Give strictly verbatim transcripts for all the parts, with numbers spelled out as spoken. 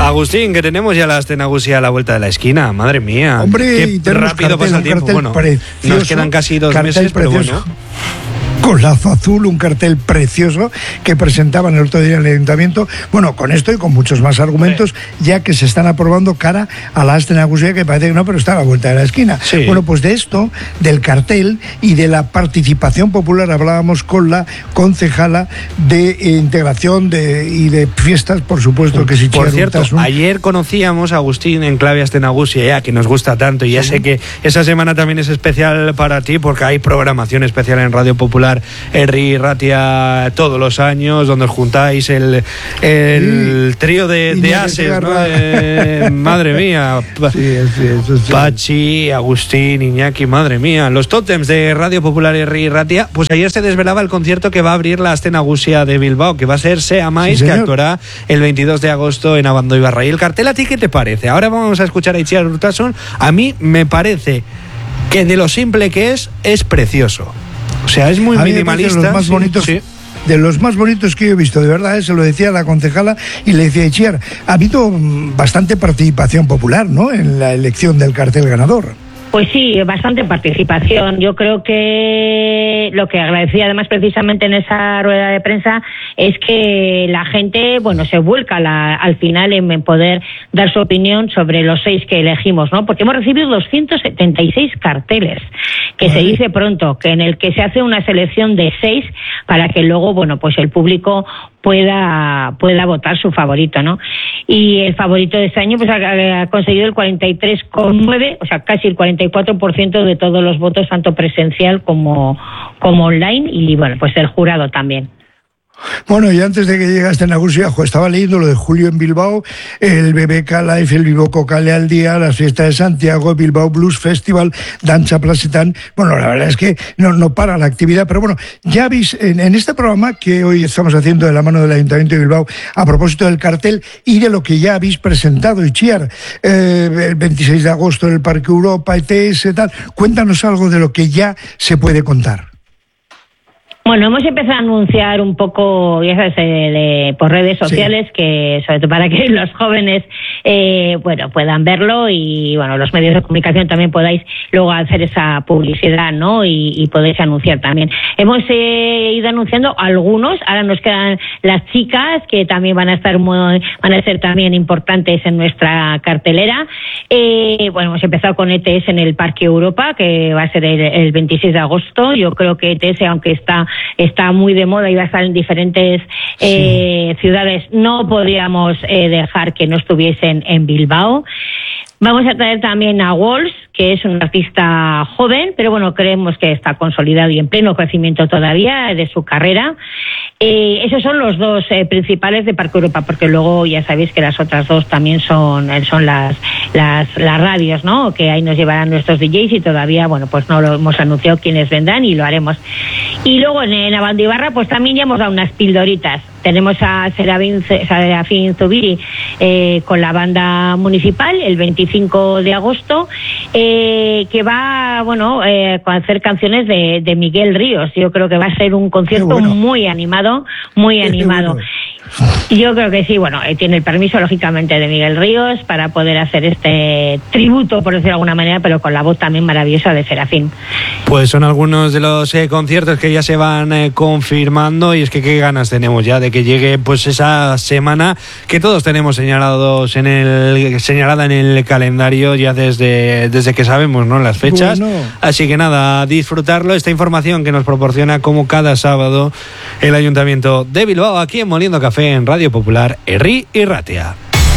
Agustín, que tenemos ya la Astenagusia a la vuelta de la esquina, madre mía. Hombre, qué rápido cartel, pasa el tiempo. Bueno, precioso, nos quedan casi dos meses, precioso. Pero bueno. Con lazo azul, un cartel precioso que presentaban el otro día en el Ayuntamiento. Bueno, con esto y con muchos más argumentos, sí. ya que se están aprobando cara a la Astenagusia, que parece que no, pero está a la vuelta de la esquina. Sí. Bueno, pues de esto, del cartel y de la participación popular, hablábamos con la concejala de integración de, y de fiestas, por supuesto que sí. Por cierto, Urtasun. Ayer conocíamos a Agustín en clave Astenagusia, ya que nos gusta tanto, y ya sí. sé que esa semana también es especial para ti, porque hay programación especial en Radio Popular Herri Ratia todos los años, donde os juntáis el, el sí. trío de, de ases, ¿no? Eh, madre mía. Sí, sí, eso sí. Pachi, Agustín, Iñaki, madre mía. Los tótems de Radio Popular Herri Ratia. Pues ayer se desvelaba el concierto que va a abrir la Astenagusia de Bilbao, que va a ser Seamais, sí, que actuará el veintidós de agosto en Abando Ibarra. ¿Y el cartel a ti qué te parece? Ahora vamos a escuchar a Itziar Urtasun. A mí me parece que de lo simple que es, es precioso. O sea, es muy minimalista. De los más bonitos, sí, sí. de los más bonitos que yo he visto, de verdad, ¿eh? Se lo decía a la concejala y le decía a Itziar, ha habido bastante participación popular, ¿no?, en la elección del cartel ganador. Pues sí, bastante participación. Yo creo que lo que agradecía además precisamente en esa rueda de prensa es que la gente, bueno, se vuelca la, al final en poder dar su opinión sobre los seis que elegimos, ¿no? Porque hemos recibido doscientos setenta y seis carteles, que Ay. se dice pronto, que en el que se hace una selección de seis para que luego, bueno, pues el público pueda pueda votar su favorito, ¿no? Y el favorito de este año pues ha, ha conseguido el cuarenta y tres coma nueve, o sea, casi el cuarenta y cuatro por ciento de todos los votos, tanto presencial como, como online, y bueno, pues el jurado también. Bueno, y antes de que llegue a Astenagusia, estaba leyendo lo de julio en Bilbao, el B B K Live, el Bilboko Kale al Día, las fiestas de Santiago, Bilbao Blues Festival, Danza Plasetan. Bueno, la verdad es que no, no para la actividad, pero bueno, ya veis, en, en este programa que hoy estamos haciendo de la mano del Ayuntamiento de Bilbao, a propósito del cartel y de lo que ya habéis presentado, Itziar, eh, el veintiséis de agosto en el Parque Europa, E T S, tal, cuéntanos algo de lo que ya se puede contar. Bueno, hemos empezado a anunciar un poco, ya sabes, de, de, por redes sociales, sí. que sobre todo para que los jóvenes, eh, bueno, puedan verlo y, bueno, los medios de comunicación también podáis luego hacer esa publicidad, ¿no? Y, y podéis anunciar también. Hemos eh, ido anunciando algunos, ahora nos quedan las chicas, que también van a estar muy, van a ser también importantes en nuestra cartelera. Eh, bueno, hemos empezado con E T S en el Parque Europa, que va a ser el, el veintiséis de agosto. Yo creo que E T S, aunque está está muy de moda y va a estar en diferentes eh, sí. ciudades, no podíamos eh, dejar que no estuviesen en Bilbao. Vamos a traer también a Walls, que es un artista joven, pero bueno, creemos que está consolidado y en pleno crecimiento todavía de su carrera. Eh, esos son los dos eh, principales de Parque Europa, porque luego ya sabéis que las otras dos también son son las las las radios, ¿no? Que ahí nos llevarán nuestros D Js y todavía, bueno, pues no lo hemos anunciado quiénes vendrán y lo haremos. Y luego en, en Abando Ibarra, pues también ya hemos dado unas pildoritas. Tenemos a Serafín, Serafín Zubiri eh, con la banda municipal el veinticinco de agosto, eh, que va, bueno, eh, a hacer canciones de, de Miguel Ríos. Yo creo que va a ser un concierto bueno. muy animado, muy animado. Bueno. Yo creo que sí, bueno, tiene el permiso lógicamente de Miguel Ríos para poder hacer este tributo, por decirlo de alguna manera, pero con la voz también maravillosa de Serafín. Pues son algunos de los eh, conciertos que ya se van eh, confirmando, y es que qué ganas tenemos ya de que llegue pues esa semana que todos tenemos señalados en el señalada en el calendario ya desde desde que sabemos, ¿no?, las fechas. Bueno. Así que nada, disfrutarlo, esta información que nos proporciona como cada sábado el Ayuntamiento de Bilbao, aquí en Moliendo Café, en Radio Popular Herri Ratia.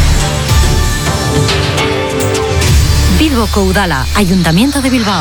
Bilboko Udala, Ayuntamiento de Bilbao.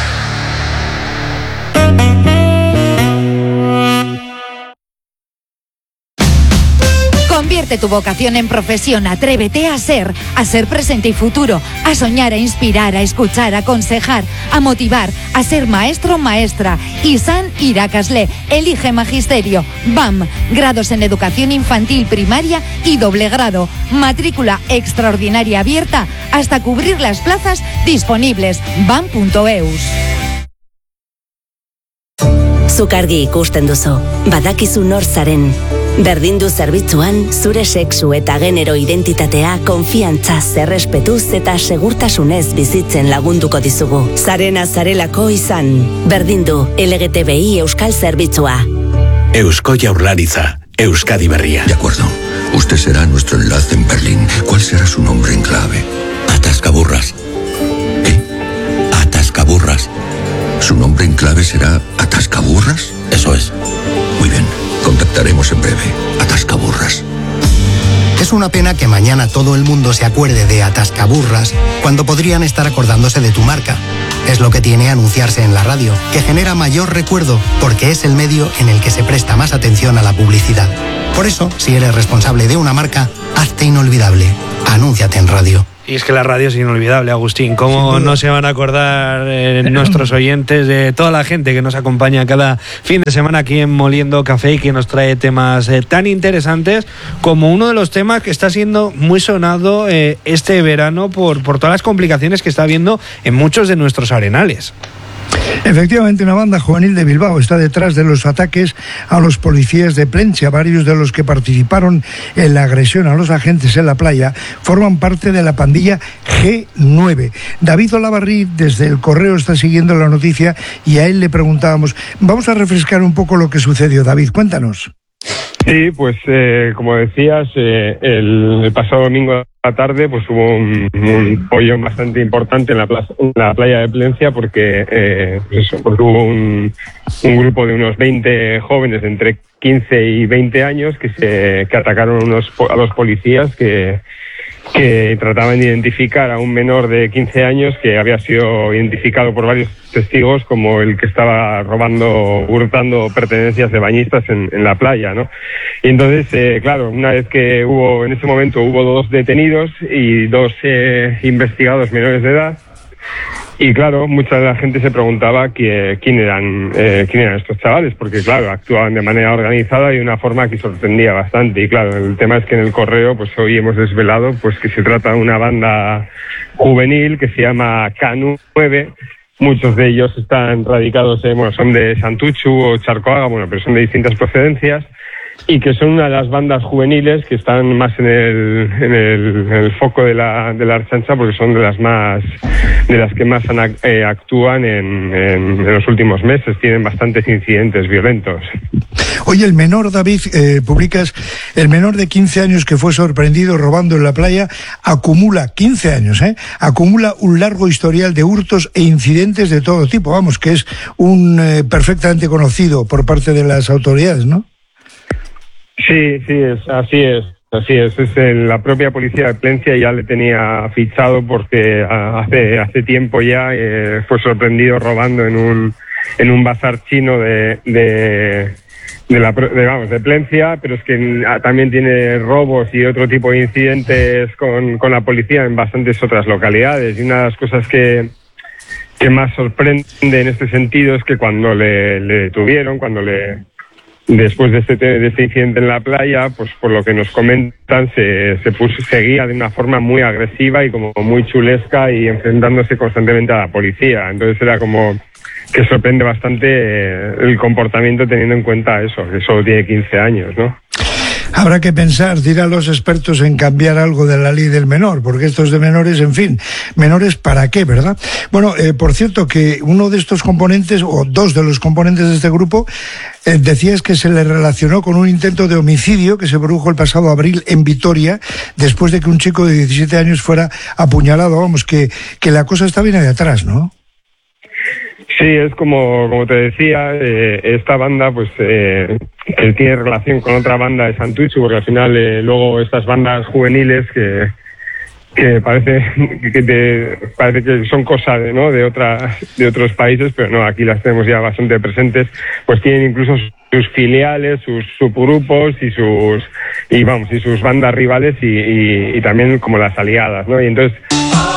Convierte tu vocación en profesión, atrévete a ser, a ser presente y futuro, a soñar, a inspirar, a escuchar, a aconsejar, a motivar, a ser maestro o maestra. Izan Irakasle, elige magisterio. B A M, grados en educación infantil, primaria y doble grado. Matrícula extraordinaria abierta hasta cubrir las plazas disponibles. bam punto eus. Zukargi ikusten duzu, badakizu nor zaren. Berdindu zerbitzuan, zure sexu eta genero identitatea konfiantzaz, errespetuz eta segurtasunez bizitzen lagunduko dizugu. Zarena zarelako izan. Berdindu, L G T B I Euskal Zerbitzua. Eusko Jaurlaritza, Euskadi Berria. De acuerdo. Usted será nuestro enlace en Berlín. ¿Cuál será su nombre en clave? Atascaburras. ¿Eh? Atascaburras. ¿Su nombre en clave será Atascaburras? Eso es. Muy bien. Contactaremos en breve. Atascaburras. Es una pena que mañana todo el mundo se acuerde de Atascaburras cuando podrían estar acordándose de tu marca. Es lo que tiene anunciarse en la radio, que genera mayor recuerdo porque es el medio en el que se presta más atención a la publicidad. Por eso, si eres responsable de una marca, hazte inolvidable. Anúnciate en radio. Y es que la radio es inolvidable, Agustín. ¿Cómo no se van a acordar eh, nuestros oyentes de toda la gente que nos acompaña cada fin de semana aquí en Moliendo Café y que nos trae temas eh, tan interesantes como uno de los temas que está siendo muy sonado eh, este verano por, por todas las complicaciones que está habiendo en muchos de nuestros arenales? Efectivamente, una banda juvenil de Bilbao está detrás de los ataques a los policías de Plencia. Varios de los que participaron en la agresión a los agentes en la playa forman parte de la pandilla G nueve. David Olavarri desde El Correo está siguiendo la noticia y a él le preguntábamos. Vamos a refrescar un poco lo que sucedió. David, cuéntanos. Sí, pues eh, como decías, eh, el, el pasado domingo a la tarde pues hubo un, un follón bastante importante en la, plaza, en la playa de Plencia porque, eh, pues eso, porque hubo un, un grupo de unos veinte jóvenes de entre quince y veinte años que se que atacaron unos, a los policías que que trataban de identificar a un menor de quince años que había sido identificado por varios testigos como el que estaba robando, hurtando pertenencias de bañistas en, en la playa, ¿no? Y entonces, eh, claro, una vez que hubo, en ese momento hubo dos detenidos y dos eh, investigados menores de edad. Y claro, mucha de la gente se preguntaba que, quién eran eh, quién eran estos chavales, porque claro, actuaban de manera organizada y de una forma que sorprendía bastante. Y claro, el tema es que en El Correo, pues hoy hemos desvelado pues que se trata de una banda juvenil que se llama K nueve. Muchos de ellos están radicados, en, bueno, son de Santuchu o Charcoaga, bueno, pero son de distintas procedencias. Y que son una de las bandas juveniles que están más en el, en el, en el foco de la, de la Ertzaintza porque son de las más de las que más han, eh, actúan en, en, en los últimos meses. Tienen bastantes incidentes violentos. Oye, el menor, David, eh, publicas, el menor de quince años que fue sorprendido robando en la playa, acumula, quince años, ¿eh? Acumula un largo historial de hurtos e incidentes de todo tipo. Vamos, que es un eh, perfectamente conocido por parte de las autoridades, ¿no? Sí, sí, es, así es, así es. Es el, la propia policía de Plencia ya le tenía fichado porque a, hace hace tiempo ya eh, fue sorprendido robando en un en un bazar chino de de de la de, vamos de Plencia, pero es que también tiene robos y otro tipo de incidentes con con la policía en bastantes otras localidades. Y una de las cosas que que más sorprende en este sentido es que cuando le, le detuvieron, cuando le después de este, de este incidente en la playa, pues por lo que nos comentan, se, se puso, seguía de una forma muy agresiva y como muy chulesca y enfrentándose constantemente a la policía. Entonces era como que sorprende bastante eh, el comportamiento teniendo en cuenta eso, que solo tiene quince años, ¿no? Habrá que pensar, dirán los expertos, en cambiar algo de la ley del menor, porque estos de menores, en fin, menores para qué, ¿verdad? Bueno, eh, por cierto, que uno de estos componentes, o dos de los componentes de este grupo, eh, decías que se le relacionó con un intento de homicidio que se produjo el pasado abril en Vitoria, después de que un chico de diecisiete años fuera apuñalado. Vamos, que, que la cosa está bien de atrás, ¿no? Sí, es como como te decía, eh, esta banda pues eh, que tiene relación con otra banda de Santuchu, porque al final eh, luego estas bandas juveniles que que parece que te, parece que son cosas de, ¿no? de otras de otros países, pero no, aquí las tenemos ya bastante presentes, pues tienen incluso sus filiales, sus subgrupos y sus y vamos y sus bandas rivales y, y, y también como las aliadas, ¿no? Y entonces